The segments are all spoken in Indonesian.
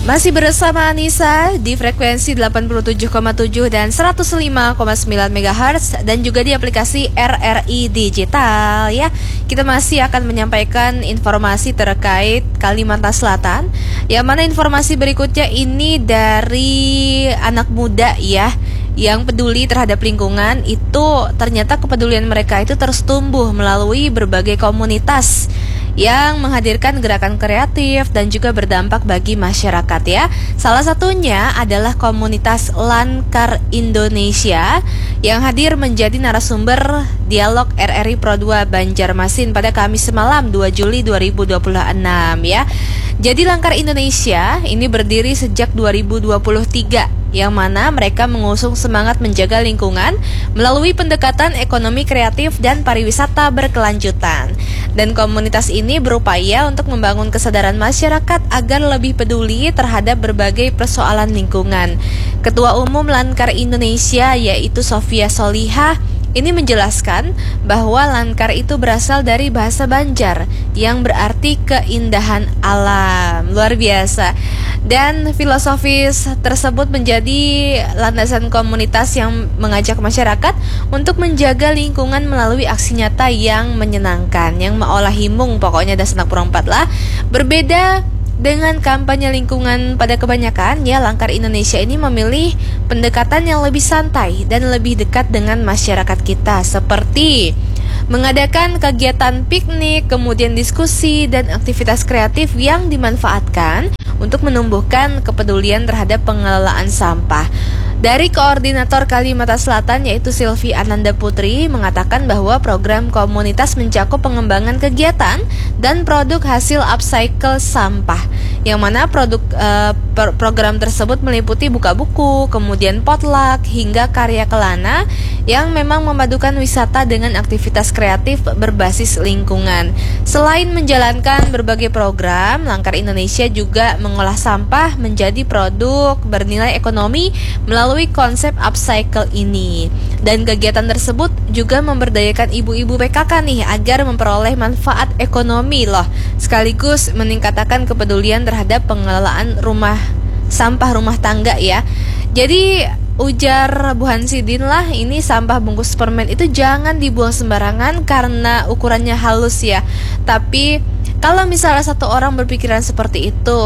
Masih bersama Anissa di frekuensi 87,7 dan 105,9 MHz dan juga di aplikasi RRI Digital ya. Kita masih akan menyampaikan informasi terkait Kalimantan Selatan. Yang mana informasi berikutnya ini dari anak muda ya, yang peduli terhadap lingkungan. Itu ternyata kepedulian mereka itu terus tumbuh melalui berbagai komunitas yang menghadirkan gerakan kreatif dan juga berdampak bagi masyarakat ya. Salah satunya adalah komunitas Lankar Indonesia yang hadir menjadi narasumber dialog RRI Pro 2 Banjarmasin pada Kamis malam 2 Juli 2026 ya. Jadi Lankar Indonesia ini berdiri sejak 2023, yang mana mereka mengusung semangat menjaga lingkungan melalui pendekatan ekonomi kreatif dan pariwisata berkelanjutan. Dan komunitas ini berupaya untuk membangun kesadaran masyarakat agar lebih peduli terhadap berbagai persoalan lingkungan. Ketua Umum Lankar Indonesia yaitu Sofia Solihah ini menjelaskan bahwa Lankar itu berasal dari bahasa Banjar yang berarti keindahan alam. Luar biasa. Dan filosofis tersebut menjadi landasan komunitas yang mengajak masyarakat untuk menjaga lingkungan melalui aksi nyata yang menyenangkan, yang meolah himung pokoknya dan senak purang 4 lah. Berbeda dengan kampanye lingkungan pada kebanyakan ya, Lankar Indonesia ini memilih pendekatan yang lebih santai dan lebih dekat dengan masyarakat kita, seperti mengadakan kegiatan piknik, kemudian diskusi dan aktivitas kreatif yang dimanfaatkan untuk menumbuhkan kepedulian terhadap pengelolaan sampah. Dari Koordinator Kalimantan Selatan yaitu Silvi Ananda Putri mengatakan bahwa program komunitas mencakup pengembangan kegiatan dan produk hasil upcycle sampah, yang mana program tersebut meliputi buka buku, kemudian potluck hingga karya kelana yang memang memadukan wisata dengan aktivitas kreatif berbasis lingkungan. Selain menjalankan berbagai program, Lankar Indonesia juga mengolah sampah menjadi produk bernilai ekonomi melalui konsep upcycle ini. Dan kegiatan tersebut juga memberdayakan ibu-ibu PKK nih agar memperoleh manfaat ekonomi loh, sekaligus meningkatkan kepedulian terhadap pengelolaan sampah rumah tangga ya. Jadi ujar Bu Hansidin lah, ini sampah bungkus permen itu jangan dibuang sembarangan karena ukurannya halus ya. Tapi kalau misalnya satu orang berpikiran seperti itu,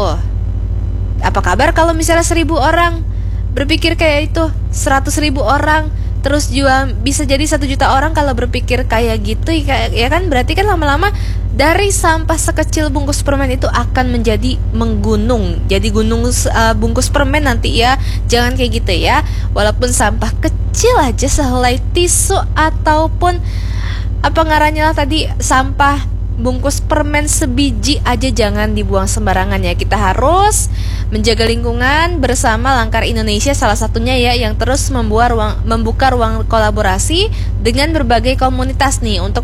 apa kabar kalau misalnya 1000 orang berpikir kayak itu, 100.000 orang, terus juga bisa jadi 1 juta orang kalau berpikir kayak gitu ya kan. Berarti kan lama-lama dari sampah sekecil bungkus permen itu akan menjadi menggunung, jadi gunung bungkus permen nanti ya. Jangan kayak gitu ya. Walaupun sampah kecil aja sehelai tisu ataupun apa ngarannya lah tadi, sampah bungkus permen sebiji aja jangan dibuang sembarangan ya. Kita harus menjaga lingkungan bersama Lankar Indonesia salah satunya ya, yang terus membuka ruang kolaborasi dengan berbagai komunitas nih untuk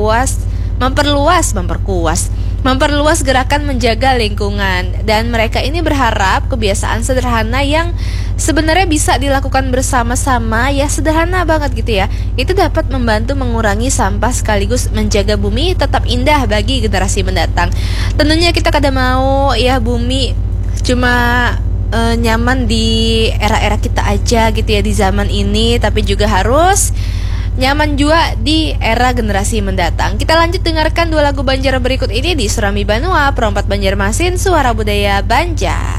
memperluas gerakan menjaga lingkungan. Dan mereka ini berharap kebiasaan sederhana yang sebenarnya bisa dilakukan bersama-sama ya, sederhana banget gitu ya, itu dapat membantu mengurangi sampah sekaligus menjaga bumi tetap indah bagi generasi mendatang. Tentunya kita kada mau ya bumi cuma nyaman di era-era kita aja gitu ya di zaman ini, tapi juga harus nyaman juga di era generasi mendatang. Kita lanjut dengarkan 2 lagu Banjar berikut ini di Surami Banua, Perompat Banjarmasin, Suara Budaya Banjar.